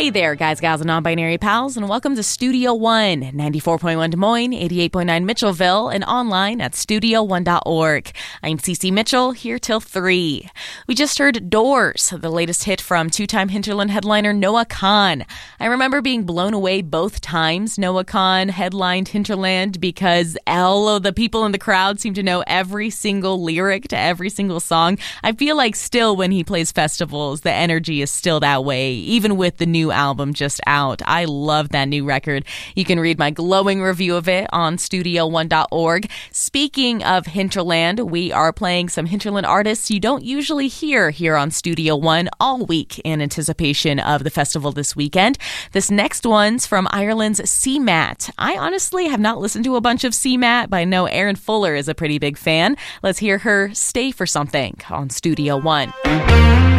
Hey there, guys, gals, and non-binary pals, and welcome to Studio One, 94.1 Des Moines, 88.9 Mitchellville, and online at studio1.org. I'm Cece Mitchell, here till 3. We just heard Doors, the latest hit from two-time Hinterland headliner Noah Kahan. I remember being blown away both times Noah Kahan headlined Hinterland because all of the people in the crowd seem to know every single lyric to every single song. I feel like still when he plays festivals, the energy is still that way, even with the new album just out. I love that new record. You can read my glowing review of it on studio1.org. Speaking of Hinterland, we are playing some Hinterland artists you don't usually hear here on Studio One all week in anticipation of the festival this weekend. This next one's from Ireland's CMAT. I honestly have not listened to a bunch of CMAT, but I know Erin Fuller is a pretty big fan. Let's hear her Stay for Something on Studio One.